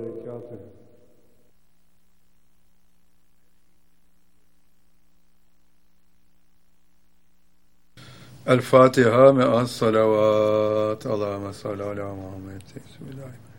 وبركاته. الفاتحة مع الصلوات. اللهم صل على محمد. بسم الله.